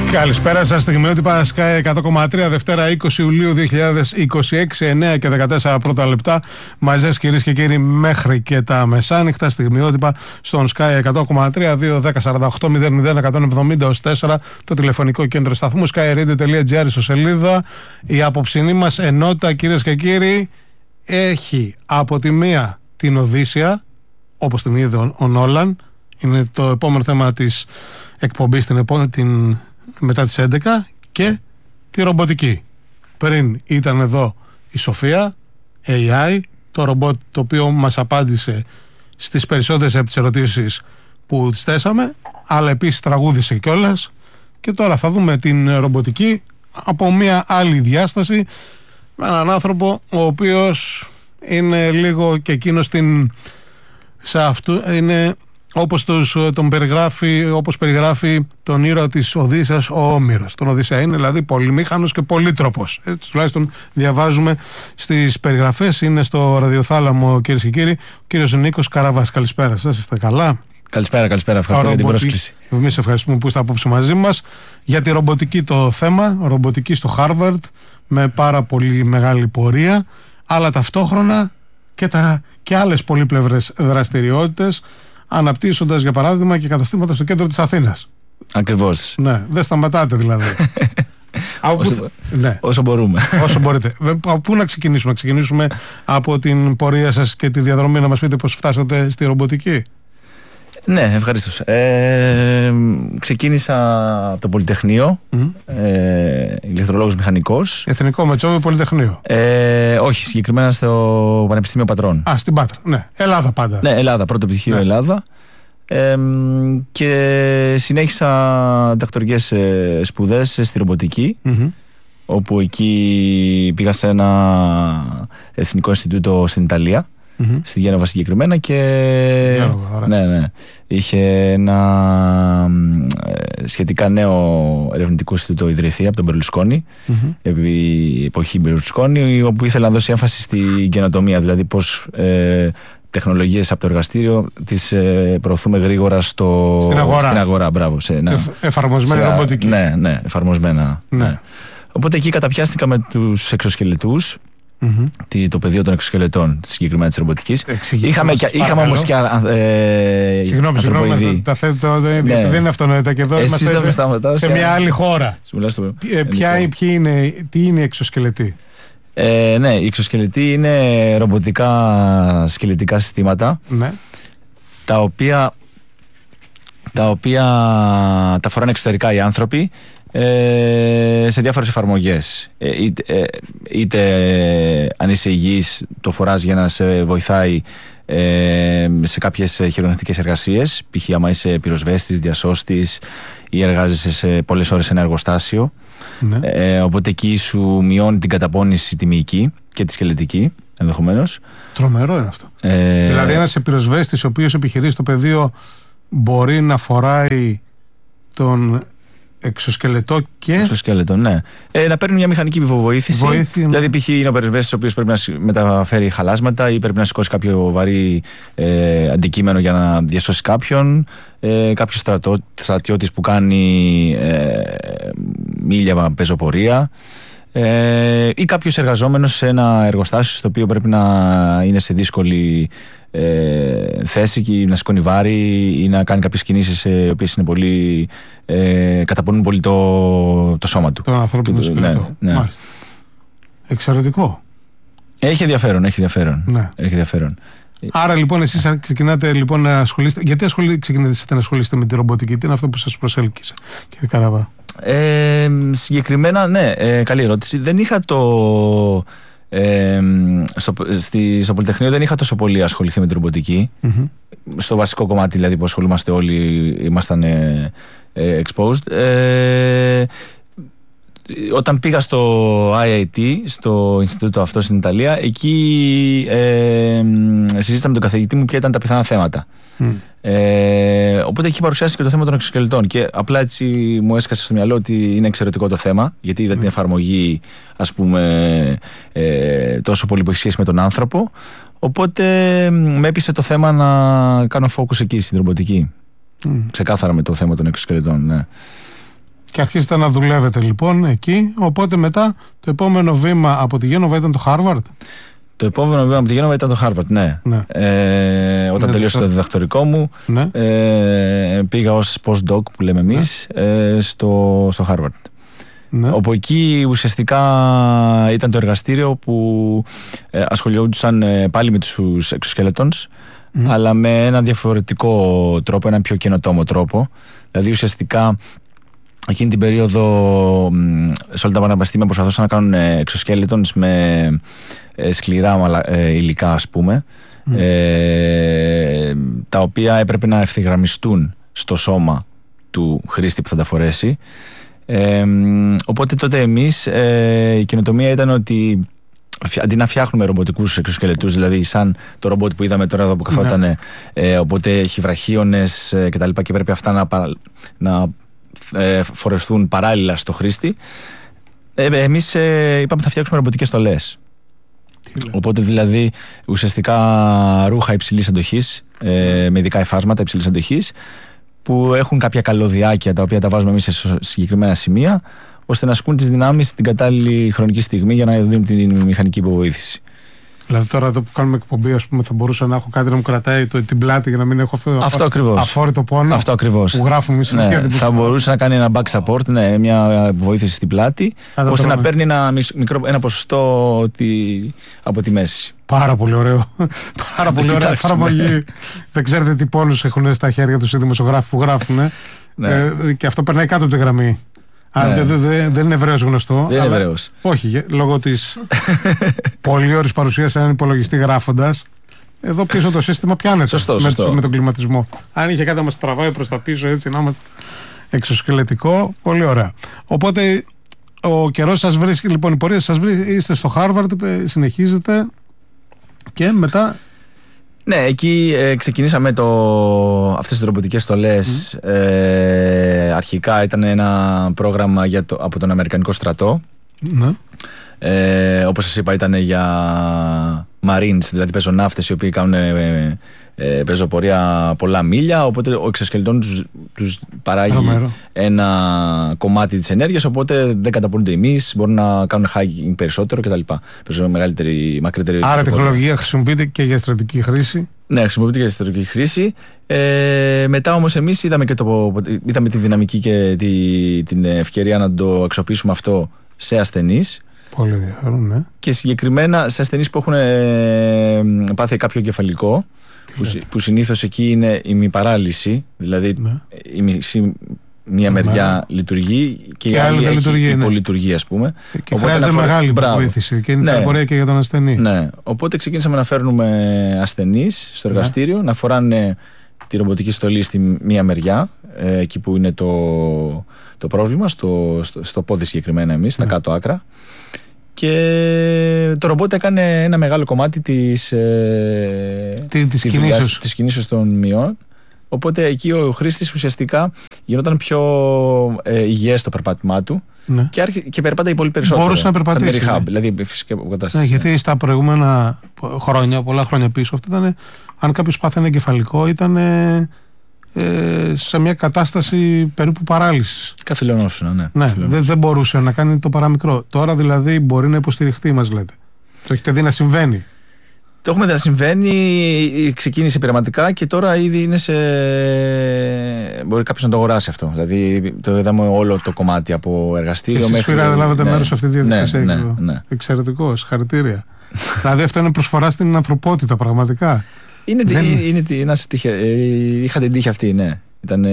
Καλησπέρα σας, στιγμιότυπα Sky 100,3, Δευτέρα 20 Ιουλίου 2026, 9 και 14 πρώτα λεπτά. Μαζί σας κυρίες και κύριοι μέχρι και τα μεσάνυχτα. Στιγμιότυπα στον Sky 100,3, 2-10-48-00-170-4, το τηλεφωνικό κέντρο σταθμού, skyradio.gr στο σελίδα. Η απόψινή μας ενότητα, κυρίες και κύριοι, έχει από τη μία την Οδύσσια, όπως την είδε ο Νόλαν. Είναι το επόμενο θέμα της εκπομπής μετά τις 11, και τη ρομποτική. Πριν ήταν εδώ η Σοφία, AI, το ρομπότ το οποίο μας απάντησε στις περισσότερες από τις ερωτήσεις που τις θέσαμε, αλλά επίσης τραγούδισε κιόλας, και τώρα θα δούμε την ρομποτική από μια άλλη διάσταση, με έναν άνθρωπο ο οποίος είναι λίγο και εκείνος σε αυτού, είναι όπως τον περιγράφει τον ήρωα της Οδύσσειας ο Όμηρος. Τον Οδύσσεια είναι δηλαδή πολυμήχανος και πολύτροπος. Έτσι τουλάχιστον διαβάζουμε στις περιγραφές. Είναι στο ραδιοθάλαμο, κυρίες και κύριοι, ο κύριος Νίκος Καραβάς. Καλησπέρα σας, είστε καλά? Καλησπέρα, ευχαριστώ για την πρόσκληση. Εμείς ευχαριστούμε που είστε απόψε μαζί μας για τη ρομποτική το θέμα. Ρομποτική στο Harvard με πάρα πολύ μεγάλη πορεία, αλλά ταυτόχρονα και άλλες πολύπλευρες δραστηριότητες, αναπτύσσοντας για παράδειγμα και καταστήματα στο κέντρο της Αθήνας. Ακριβώς. Ναι, δεν σταματάτε δηλαδή. Όσο μπορούμε. Όσο μπορείτε. Από πού να ξεκινήσουμε? Να ξεκινήσουμε από την πορεία σας και τη διαδρομή, να μας πείτε πώς φτάσατε στη ρομποτική. Ναι, ευχαριστώ. Ξεκίνησα από το Πολυτεχνείο, ηλεκτρολόγος μηχανικός. Εθνικό Μετσόβιο Πολυτεχνείο. Όχι, συγκεκριμένα στο Πανεπιστήμιο Πατρών. Στην Πάτρα, ναι. Ελλάδα πάντα. Ναι, Ελλάδα, πρώτο πτυχίο, ναι. Ελλάδα. Και συνέχισα διδακτορικές σπουδές στη ρομποτική, όπου εκεί πήγα σε ένα εθνικό Ινστιτούτο στην Ιταλία. Στη Γένοβα συγκεκριμένα, και ναι. Είχε ένα σχετικά νέο ερευνητικό Ινστιτούτο ιδρυθεί από τον Μπερλουσκόνη, επί εποχή Μπερλουσκόνη, όπου ήθελε να δώσει έμφαση στην καινοτομία, δηλαδή πώς τεχνολογίες από το εργαστήριο τις προωθούμε γρήγορα στην αγορά. Μπράβο, εφαρμοσμένη ρομποτική. Ναι, εφαρμοσμένα. Ναι. Οπότε εκεί καταπιάστηκα με τους εξωσκελετούς. Το πεδίο των εξωσκελετών, συγκεκριμένα της ρομποτικής. Είχαμε όμως και συγγνώμη, τα θέτω, δεν είναι αυτονόητα, και εδώ είμαστε σε μια άλλη χώρα. Τι είναι η εξωσκελετή? Ναι, η εξωσκελετή είναι ρομποτικά σκελετικά συστήματα, ναι, τα οποία τα φοράνε εξωτερικά οι άνθρωποι σε διάφορες εφαρμογές. Είτε αν είσαι υγιής, το φοράς για να σε βοηθάει σε κάποιες χειρονακτικές εργασίες, π.χ. άμα είσαι πυροσβέστης, διασώστης ή εργάζεσαι σε πολλές ώρες σε ένα εργοστάσιο, ναι. Οπότε εκεί σου μειώνει την καταπώνηση τη μυϊκή και τη σκελετική ενδεχομένως. Τρομερό είναι αυτό. Δηλαδή ένας πυροσβέστης ο οποίος επιχειρεί στο πεδίο μπορεί να φοράει τον εξωσκελετό και. Εξωσκελετό, ναι. Να παίρνει μια μηχανική υποβοήθηση. Δηλαδή, π.χ. είναι ο πυροσβέστης ο οποίος πρέπει να μεταφέρει χαλάσματα ή πρέπει να σηκώσει κάποιο βαρύ αντικείμενο για να διασώσει κάποιον. Κάποιος στρατιώτης που κάνει μίλια πεζοπορία. Ή κάποιος εργαζόμενος σε ένα εργοστάσιο στο οποίο πρέπει να είναι σε δύσκολη θέση και να σηκώνει βάρη ή να κάνει κάποιες κινήσεις οι οποίες είναι πολύ, καταπονούν πολύ το σώμα του. Το ανθρώπινο σκελετό. Ναι. Εξαιρετικό. Έχει ενδιαφέρον. Ναι. Έχει ενδιαφέρον. Άρα λοιπόν εσείς ξεκινάτε λοιπόν να ασχολείστε. Γιατί ξεκινήσατε να ασχολείστε με τη ρομποτική? Τι είναι αυτό που σας προσέλκυσε, κύριε Καραβά? Συγκεκριμένα, ναι, καλή ερώτηση. Δεν είχα στο Πολυτεχνείο δεν είχα τόσο πολύ ασχοληθεί με τη ρομποτική. Στο βασικό κομμάτι δηλαδή που ασχολούμαστε όλοι, ήμασταν exposed. Όταν πήγα στο IIT, στο Ινστιτούτο αυτό στην Ιταλία, εκεί συζήτησα με τον καθηγητή μου ποια ήταν τα πιθανά θέματα. Οπότε εκεί παρουσιάστηκε το θέμα των εξωσκελετών και απλά έτσι μου έσκασε στο μυαλό ότι είναι εξαιρετικό το θέμα, γιατί είδα την εφαρμογή, ας πούμε, τόσο πολύ που έχει σχέση με τον άνθρωπο. Οπότε με έπεισε το θέμα να κάνω focus εκεί στην ρομποτική. Ξεκάθαρα με το θέμα των εξωσκελετών, ναι. Και αρχίσετε να δουλεύετε λοιπόν εκεί. Οπότε μετά το επόμενο βήμα από τη Γένοβα ήταν το Χάρβαρντ. Το επόμενο βήμα από τη Γένοβα ήταν το Χάρβαρντ, ναι. Όταν τελείωσε το διδακτορικό μου, πήγα ως postdoc που λέμε εμείς στο Χάρβαρντ. Όπου εκεί ουσιαστικά ήταν το εργαστήριο που ασχολιόντουσαν πάλι με τους exoskeletons, αλλά με ένα διαφορετικό τρόπο, ένα πιο καινοτόμο τρόπο. Δηλαδή ουσιαστικά εκείνη την περίοδο σε όλα τα πανεπιστήμια προσπαθούσαν να κάνουν exoskeletons με σκληρά υλικά, ας πούμε, τα οποία έπρεπε να ευθυγραμμιστούν στο σώμα του χρήστη που θα τα φορέσει. Οπότε τότε εμείς η καινοτομία ήταν ότι αντί να φτιάχνουμε ρομποτικούς εξωσκελετούς, δηλαδή σαν το ρομπότ που είδαμε τώρα εδώ που καθόταν, οπότε έχει βραχίονες και τα λοιπά και πρέπει αυτά να φορεθούν παράλληλα στο χρήστη, εμείς είπαμε θα φτιάξουμε ρομποτικές στολές. Οπότε δηλαδή ουσιαστικά ρούχα υψηλής αντοχής, με ειδικά υφάσματα υψηλής αντοχής, που έχουν κάποια καλωδιάκια τα οποία τα βάζουμε εμείς σε συγκεκριμένα σημεία, ώστε να ασκούν τις δυνάμεις στην κατάλληλη χρονική στιγμή για να δίνουν την μηχανική υποβοήθηση. Δηλαδή, τώρα εδώ που κάνουμε εκπομπή, ας πούμε, θα μπορούσα να έχω κάτι να μου κρατάει την πλάτη για να μην έχω αυτό αφόρητο πόνο. Αυτό ακριβώς. Που γράφουμε εμείς. Θα μπορούσε να κάνει ένα back support, μια βοήθηση στην πλάτη, ώστε να παίρνει ένα ποσοστό από τη μέση. Πάρα πολύ ωραίο. Πάρα πολύ ωραία εφαρμογή. Δεν ξέρετε τι πόνους έχουν στα χέρια τους οι δημοσιογράφοι που γράφουν. Και αυτό περνάει κάτω από τη γραμμή. Δεν είναι Εβραίος γνωστό. Δεν είναι Εβραίος. Όχι, λόγω της πολύ ώρης παρουσίας σε έναν υπολογιστή γράφοντας. Εδώ πίσω το σύστημα πιάνεται με τον κλιματισμό. Αν είχε κάτι να μας τραβάει προς τα πίσω, έτσι να είμαστε εξωσκελετικό, πολύ ωραία. Οπότε ο καιρός σας βρίσκει, λοιπόν, η πορεία σας βρίσκει, είστε στο Χάρβαρντ, συνεχίζετε και μετά. Ναι, εκεί ξεκινήσαμε αυτές τις ρομποτικές στολές. Αρχικά ήταν ένα πρόγραμμα από τον Αμερικανικό στρατό. Όπως σας είπα, ήταν για Marines, δηλαδή πεζοναύτες οι οποίοι κάνουν πεζοπορία πολλά μίλια. Οπότε ο εξωσκελετών τους παράγει ένα κομμάτι της ενέργειας. Οπότε δεν καταπονούνται εμείς, μπορούν να κάνουν hiking περισσότερο κτλ. Μακρύτερη. Άρα η τεχνολογία χρησιμοποιείται και για στρατιωτική χρήση. Ναι, χρησιμοποιείται και για στρατιωτική χρήση. Μετά όμως εμείς είδαμε τη δυναμική και την ευκαιρία να το αξιοποιήσουμε αυτό σε ασθενείς. Πολύ ενδιαφέρον, ναι. Και συγκεκριμένα σε ασθενείς που έχουν πάθει κάποιο εγκεφαλικό, που συνήθως εκεί είναι η μη παράλυση, δηλαδή μία μεριά λειτουργεί και η άλλη έχει υπολειτουργεί, ας πούμε. Και χρειάζεται μεγάλη βοήθηση και είναι ταλαιπωρία και για τον ασθενή. Ναι, οπότε ξεκίνησαμε να φέρνουμε ασθενείς στο εργαστήριο, να φοράνε τη ρομποτική στολή στη μία μεριά, εκεί που είναι το πρόβλημα, στο πόδι συγκεκριμένα εμείς, στα κάτω άκρα. Και το ρομπότ έκανε ένα μεγάλο κομμάτι της κινήσεως των μειών. Οπότε εκεί ο χρήστης ουσιαστικά γινόταν πιο υγιές στο περπάτημά του, και περπάταγε πολύ περισσότερο. Μπορούσε να περπατήσει. Σαν δηλαδή φυσική αποκατάσταση. Γιατί στα προηγούμενα χρόνια, πολλά χρόνια πίσω, αυτό ήταν, αν κάποιος πάθαινε εγκεφαλικό, ήταν σε μια κατάσταση περίπου παράλυσης. Καθυλωνόσουνα, ναι. Δεν μπορούσε να κάνει το παραμικρό. Τώρα δηλαδή μπορεί να υποστηριχτεί, μας λέτε. Το έχετε δει να συμβαίνει. Το έχουμε δει να συμβαίνει, ξεκίνησε πειραματικά και τώρα ήδη είναι μπορεί κάποιος να το αγοράσει αυτό. Δηλαδή το είδαμε όλο το κομμάτι από εργαστήριο μέχρι. Εσείς λάβετε μέρος σε αυτή τη διαδικασία. Ναι. Εξαιρετικό, συγχαρητήρια. Δηλαδή αυτό είναι προσφορά στην ανθρωπότητα, πραγματικά. Είχα την τύχη αυτή, ναι.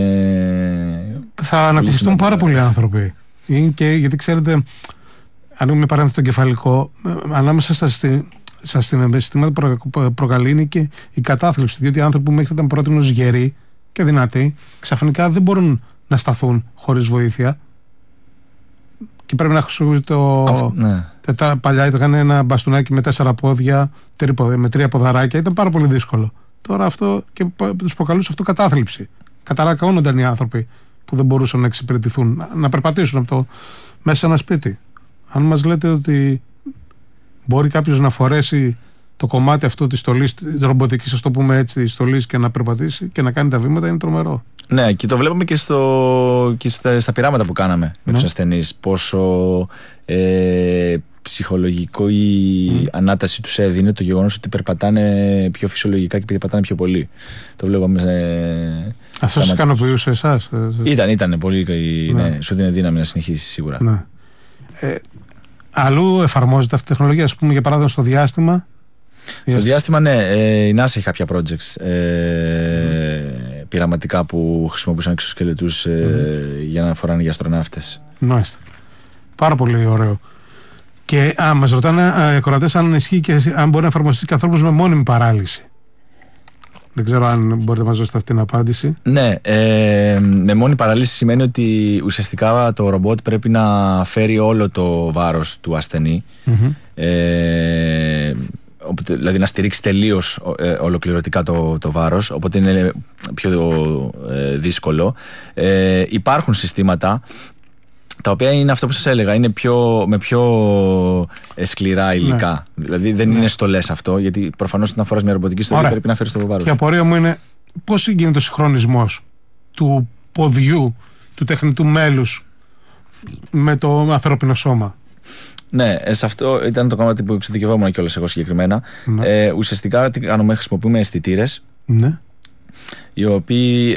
Θα ανακουφιστούν πάρα πολλοί άνθρωποι. Γιατί ξέρετε, αν με παρένθετο το κεφαλικό, ανάμεσα στα συναισθήματα που προκαλεί είναι και η κατάθλιψη. Διότι οι άνθρωποι που μέχρι ήταν πρότινος γεροί και δυνατοί, ξαφνικά δεν μπορούν να σταθούν χωρίς βοήθεια. Και πρέπει να χρησιμοποιήσουν παλιά ήταν ένα μπαστούνάκι με 4 πόδια, με 3 ποδαράκια. Ήταν πάρα πολύ δύσκολο. Τώρα αυτό και τους προκαλούσε αυτό κατάθλιψη. Καταρακώνονταν οι άνθρωποι που δεν μπορούσαν να εξυπηρετηθούν, να περπατήσουν μέσα σε ένα σπίτι. Αν μας λέτε ότι μπορεί κάποιος να φορέσει το κομμάτι αυτό της στολής, της ρομποτικής, ας το πούμε έτσι, της στολής και να περπατήσει και να κάνει τα βήματα είναι τρομερό. Ναι, και το βλέπουμε και στα πειράματα που κάναμε με τους ασθενείς. Πόσο ψυχολογική ανάταση τους έδινε το γεγονός ότι περπατάνε πιο φυσιολογικά και περπατάνε πιο πολύ. Το βλέπαμε. Αυτό σας ικανοποιούσε εσάς? Ήταν πολύ. Ναι, σου δίνει δύναμη να συνεχίσει σίγουρα. Ναι. Αλλού εφαρμόζεται αυτή η τεχνολογία, ας πούμε, για παράδειγμα στο διάστημα? Στο διάστημα, ναι. Η NASA έχει κάποια projects πειραματικά που χρησιμοποιούσαν εξωσκελετούς για να φοράνε για αστροναύτες. Μάλιστα. Πάρα πολύ ωραίο. Και μας ρωτάνε οι κορατές αν ισχύει και αν μπορεί να εφαρμοστεί και ανθρώπους με μόνιμη παράλυση. Δεν ξέρω αν μπορείτε να μας δώσετε αυτή την απάντηση. Ναι, με μόνη παραλύση σημαίνει ότι ουσιαστικά το ρομπότ πρέπει να φέρει όλο το βάρος του ασθενή. Δηλαδή να στηρίξει τελείως ολοκληρωτικά το βάρος, οπότε είναι πιο δύσκολο. Υπάρχουν συστήματα τα οποία είναι αυτό που σας έλεγα, είναι με πιο σκληρά υλικά. Δηλαδή δεν είναι στολές αυτό, γιατί προφανώς όταν φοράς μια ρομποτική στολή πρέπει να φέρεις το βάρος. Και η απορία μου είναι πώς γίνεται ο συγχρονισμός του ποδιού, του τεχνητού μέλους με το ανθρώπινο σώμα. Ναι, σε αυτό ήταν το κομμάτι που εξειδικευόμουν κιόλας εγώ συγκεκριμένα. Ουσιαστικά τι κάνουμε, χρησιμοποιούμε αισθητήρες, οι οποίοι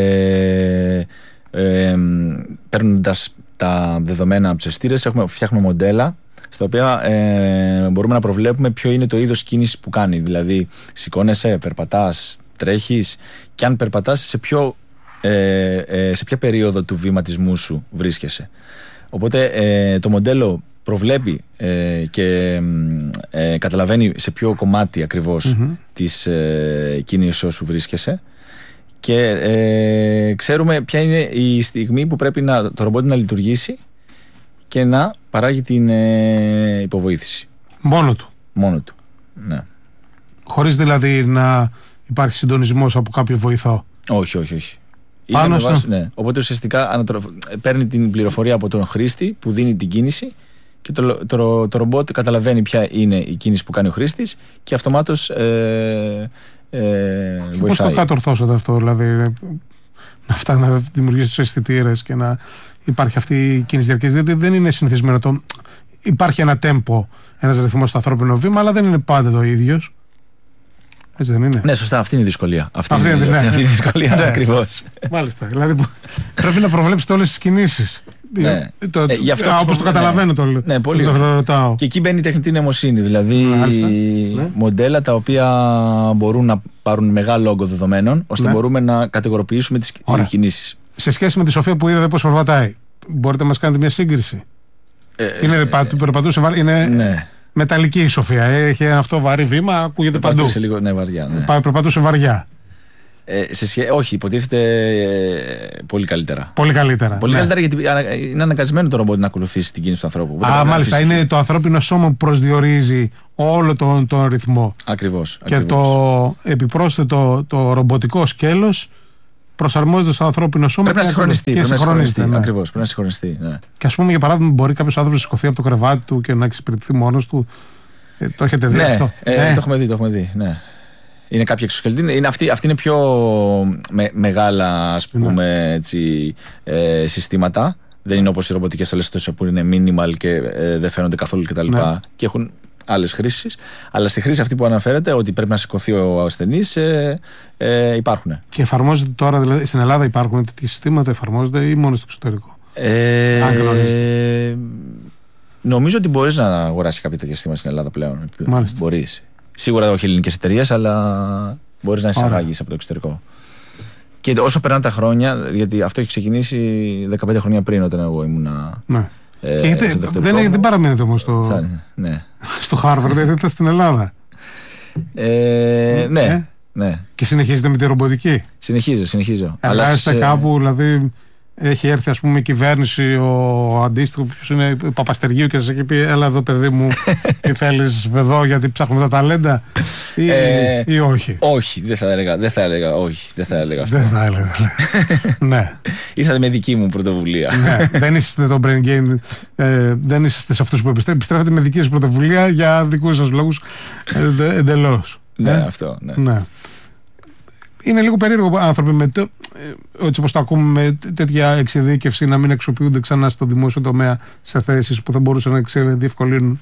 παίρνοντας τα δεδομένα από τους αισθητήρες φτιάχνουμε μοντέλα στα οποία μπορούμε να προβλέπουμε ποιο είναι το είδος κίνησης που κάνει. Δηλαδή σηκώνεσαι, περπατάς, τρέχεις, και αν περπατάς σε ποια περίοδο του βηματισμού σου βρίσκεσαι. Οπότε το μοντέλο προβλέπει και καταλαβαίνει σε ποιο κομμάτι ακριβώς της κίνησης σου βρίσκεσαι, και ξέρουμε ποια είναι η στιγμή που πρέπει το ρομπότ να λειτουργήσει και να παράγει την υποβοήθηση. Μόνο του. Ναι. Χωρίς δηλαδή να υπάρχει συντονισμός από κάποιο βοηθό? Όχι. Ναι. Οπότε ουσιαστικά παίρνει την πληροφορία από τον χρήστη που δίνει την κίνηση, και το ρομπότ καταλαβαίνει ποια είναι η κίνηση που κάνει ο χρήστης και αυτομάτως βοηθάει. Πώς το κατορθώσατε αυτό, δηλαδή να δημιουργήσει τους αισθητήρες και να υπάρχει αυτή η κίνηση διαρκής? Δηλαδή δεν είναι συνηθισμένο υπάρχει ένα τέμπο, ένας ρυθμός στο ανθρώπινο βήμα, αλλά δεν είναι πάντα το ίδιος. Έτσι δεν είναι? Ναι, σωστά, αυτή είναι η δυσκολία. Αυτή είναι η δυσκολία, ακριβώς. Μάλιστα. Δηλαδή πρέπει να προβλέψετε όλες τις κινήσεις. Ναι. Όπως το καταλαβαίνω ναι, πολύ το ρωτάω. Και εκεί μπαίνει η τεχνητή νοημοσύνη. Δηλαδή μοντέλα τα οποία μπορούν να πάρουν μεγάλο όγκο δεδομένων, ώστε μπορούμε να κατηγοροποιήσουμε τις κινήσεις. Σε σχέση με τη Σοφία που είδατε πώς περπατάει, μπορείτε να μας κάνετε μια σύγκριση? Περπατούσε, είναι μεταλλική η Σοφία. Έχει αυτό βαρύ βήμα, ακούγεται παντού. Λίγο, βαριά. Περπατούσε βαριά. Όχι, υποτίθεται πολύ καλύτερα. Πολύ καλύτερα γιατί είναι αναγκασμένο το ρομπότ να ακολουθήσει την κίνηση του ανθρώπου. Μάλιστα, είναι το ανθρώπινο σώμα που προσδιορίζει όλο τον ρυθμό. Ακριβώς. Και το επιπρόσθετο, το ρομποτικό σκέλος προσαρμόζεται στο ανθρώπινο σώμα. Πρέπει να συγχρονιστεί. Ακριβώς, πρέπει να συγχρονιστεί. Και ας πούμε, για παράδειγμα, μπορεί κάποιος άνθρωπος να σηκωθεί από το κρεβάτι του και να εξυπηρετηθεί μόνος του. Το έχετε δει αυτό? Το έχουμε δει. Ναι. Είναι κάποια εξωσκελετή. Αυτή είναι πιο μεγάλα, ας πούμε, έτσι, συστήματα. Δεν είναι όπως οι ρομποτικές στολές που είναι minimal και δεν φαίνονται καθόλου κτλ. Και έχουν άλλες χρήσεις. Αλλά στη χρήση αυτή που αναφέρεται, ότι πρέπει να σηκωθεί ο ασθενής, υπάρχουν. Και εφαρμόζεται τώρα, δηλαδή στην Ελλάδα υπάρχουν τέτοια συστήματα, εφαρμόζεται ή μόνο στο εξωτερικό? Νομίζω ότι μπορείς να αγοράσεις κάποια τέτοια συστήματα στην Ελλάδα πλέον. Μάλιστα. Μπορείς. Σίγουρα όχι ελληνικές εταιρείες, αλλά μπορείς να εισαγάγεις από το εξωτερικό. Και όσο περνάνε τα χρόνια, γιατί αυτό έχει ξεκινήσει 15 χρόνια πριν, όταν εγώ ήμουνα. Ναι. Δεν παραμείνετε όμως στο Harvard, είστε στην Ελλάδα. Ναι. Και συνεχίζετε με τη ρομποτική? Συνεχίζω. Αλλά είστε κάπου, δηλαδή έχει έρθει, ας πούμε, η κυβέρνηση, ο αντίστοιχο, ποιος είναι, ο Παπαστεργίου, και σας έχει πει: έλα εδώ, παιδί μου, τι θέλεις εδώ, γιατί ψάχνουμε τα ταλέντα, ή όχι? Όχι, δεν θα έλεγα όχι. Δεν θα έλεγα αυτό. Δεν θα έλεγα. Ναι. Ήρθατε με δική μου πρωτοβουλία. Ναι, δεν είσαστε το brain game, δεν είσαστε σε αυτούς που επιστρέφετε με δική σας πρωτοβουλία για δικούς σας λόγους εντελώς. Ναι, αυτό. Ναι. Είναι λίγο περίεργο άνθρωποι έτσι όπως το ακούμε, με τέτοια εξειδίκευση να μην αξιοποιούνται ξανά στο δημόσιο τομέα σε θέσεις που θα μπορούσαν να διευκολύνουν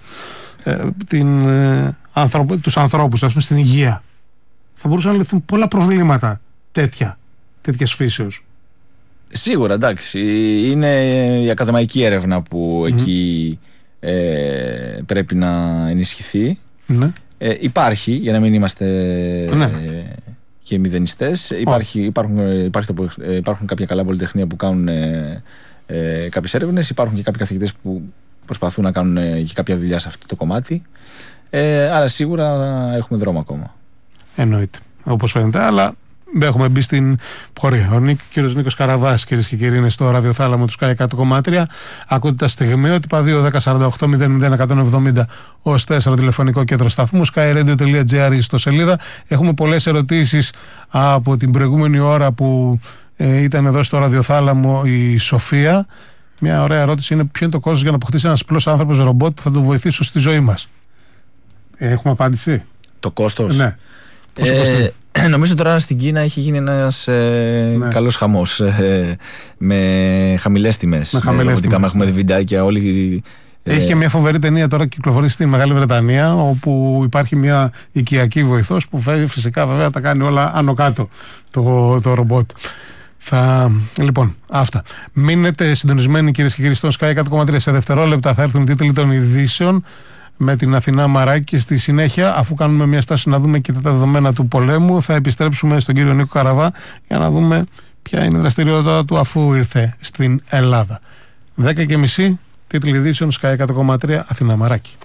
τους ανθρώπους, ας πούμε, στην υγεία. Θα μπορούσαν να λυθούν πολλά προβλήματα τέτοιας φύσεως. Σίγουρα, εντάξει. Είναι η ακαδημαϊκή έρευνα που εκεί πρέπει να ενισχυθεί. Ναι. Υπάρχει, για να μην είμαστε και μηδενιστές. Υπάρχουν κάποια καλά πολυτεχνία που κάνουν κάποιες έρευνες. Υπάρχουν και κάποιοι καθηγητές που προσπαθούν να κάνουν και κάποια δουλειά σε αυτό το κομμάτι. Αλλά σίγουρα έχουμε δρόμο ακόμα. Εννοείται, όπως φαίνεται, αλλά έχουμε μπει στην πορεία. Ο κύριος Νίκος Καραβάς, κυρίες και κύριοι, είναι στο ραδιοθάλαμο του Sky 100,3. Ακούτε τα στιγμιότυπα 2-10-48-0-01-170 ως 4 τηλεφωνικό κέντρο σταθμού, skyradio.gr στο σελίδα. Έχουμε πολλές ερωτήσεις από την προηγούμενη ώρα που ήταν εδώ στο ραδιοθάλαμο η Σοφία. Μια ωραία ερώτηση είναι: ποιο είναι το κόστος για να αποκτήσει ένας απλός άνθρωπος ρομπότ που θα τον βοηθήσει στη ζωή μας? Έχουμε απάντηση? Το κόστος? Ναι. Νομίζω τώρα στην Κίνα έχει γίνει ένας καλός χαμός με χαμηλές τιμές. Έχουμε δει βιντεάκια όλοι. Έχει και μια φοβερή ταινία τώρα κυκλοφορεί στη Μεγάλη Βρετανία, όπου υπάρχει μια οικιακή βοηθός που φυσικά βέβαια τα κάνει όλα άνω κάτω το ρομπότ. Λοιπόν, αυτά. Μείνετε συντονισμένοι, κυρίες και κύριοι, στο Sky 100,3. Σε δευτερόλεπτα θα έρθουν οι τίτλοι των ειδήσεων με την Αθηνά Μαράκη, και στη συνέχεια, αφού κάνουμε μια στάση να δούμε και τα δεδομένα του πολέμου, θα επιστρέψουμε στον κύριο Νίκο Καραβά για να δούμε ποια είναι η δραστηριότητα του αφού ήρθε στην Ελλάδα. 10:30, τίτλοι ειδήσεων, Sky 100,3, Αθηνά Μαράκη.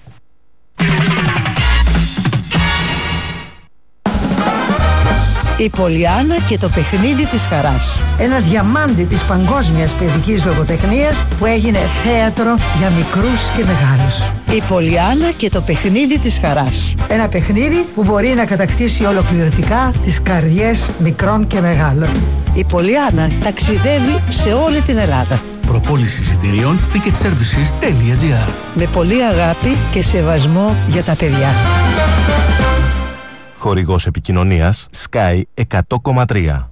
Η Πολιάννα και το παιχνίδι της χαράς. Ένα διαμάντι της παγκόσμιας παιδικής λογοτεχνίας που έγινε θέατρο για μικρούς και μεγάλους. Η Πολιάννα και το παιχνίδι της χαράς. Ένα παιχνίδι που μπορεί να κατακτήσει ολοκληρωτικά τις καρδιές μικρών και μεγάλων. Η Πολιάννα ταξιδεύει σε όλη την Ελλάδα. Προπόληση εισιτηρίων ticketservices.gr. Με πολύ αγάπη και σεβασμό για τα παιδιά. Χορηγός επικοινωνίας Sky 100,3.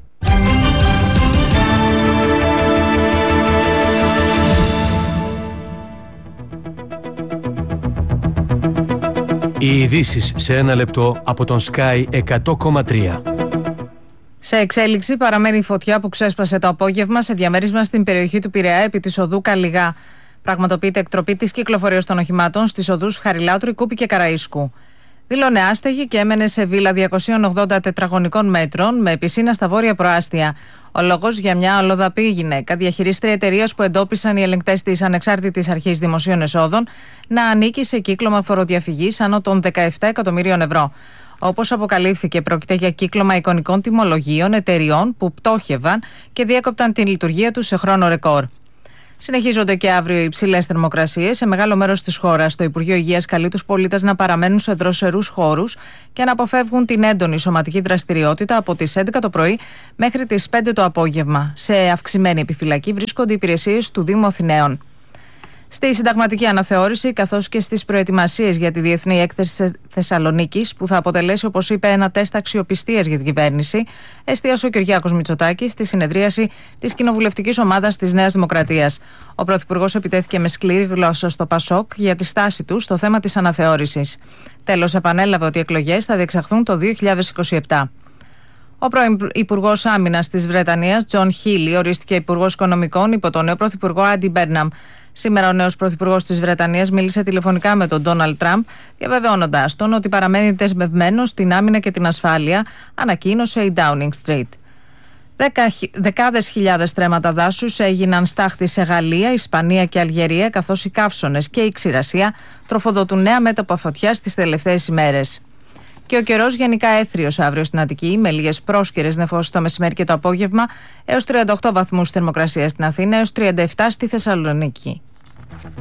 Οι ειδήσεις σε ένα λεπτό από τον Sky 100,3. Σε εξέλιξη παραμένει η φωτιά που ξέσπασε το απόγευμα σε διαμέρισμα στην περιοχή του Πειραιά επί της οδού Καλιγά. Πραγματοποιείται εκτροπή της κυκλοφορίας των οχημάτων στις οδούς Χαριλάου, Κούπη και Καραΐσκου. Δήλωνε άστεγη και έμενε σε βίλα 280 τετραγωνικών μέτρων με πισίνα στα βόρεια προάστια. Ο λόγος για μια αλλοδαπή γυναίκα, διαχειρίστρια εταιρείας που εντόπισαν οι ελεγκτές της Ανεξάρτητης Αρχής Δημοσίων Εσόδων, να ανήκει σε κύκλωμα φοροδιαφυγής άνω των 17 εκατομμυρίων ευρώ. Όπως αποκαλύφθηκε, πρόκειται για κύκλωμα εικονικών τιμολογίων εταιριών που πτώχευαν και διέκοπταν την λειτουργία τους σε χρόνο ρεκόρ. Συνεχίζονται και αύριο οι υψηλές θερμοκρασίες σε μεγάλο μέρος της χώρας. Το Υπουργείο Υγείας καλεί τους πολίτες να παραμένουν σε δροσερούς χώρους και να αποφεύγουν την έντονη σωματική δραστηριότητα από τις 11 το πρωί μέχρι τις 5 το απόγευμα. Σε αυξημένη επιφυλακή βρίσκονται οι υπηρεσίες του Δήμου Αθηναίων. Στη συνταγματική αναθεώρηση, καθώς και στις προετοιμασίες για τη Διεθνή Έκθεση Θεσσαλονίκης, που θα αποτελέσει, όπως είπε, ένα τεστ αξιοπιστίας για την κυβέρνηση, εστίασε ο Κυριάκος Μητσοτάκης στη συνεδρίαση της κοινοβουλευτικής ομάδας της Νέας Δημοκρατίας. Ο Πρωθυπουργός επιτέθηκε με σκληρή γλώσσα στο ΠΑΣΟΚ για τη στάση του στο θέμα της αναθεώρησης. Τέλος, επανέλαβε ότι οι εκλογές θα διεξαχθούν το 2027. Ο πρώην Υπουργός Άμυνας της Βρετανίας, Τζον Χίλι, ορίστηκε Υπουργός Οικονομικών υπό τον νέο Πρωθυπουργό Άντι Μπέρναμ. Σήμερα ο νέος Πρωθυπουργός της Βρετανίας μίλησε τηλεφωνικά με τον Ντόναλντ Τραμπ, διαβεβαιώνοντάς τον ότι παραμένει δεσμευμένος στην άμυνα και την ασφάλεια, ανακοίνωσε η Downing Street. Δεκάδες χιλιάδες στρέμματα δάσους έγιναν στάχτη σε Γαλλία, Ισπανία και Αλγερία, καθώς οι καύσωνες και η ξηρασία τροφοδοτούν νέα μέτωπα φωτιάς τις τελευταίες ημέρες. Και ο καιρός γενικά έθριος αύριο στην Αττική, με λίγες πρόσκαιρες νεφώσεις το μεσημέρι και το απόγευμα, έως 38 βαθμούς θερμοκρασία στην Αθήνα, έως 37 στη Θεσσαλονίκη.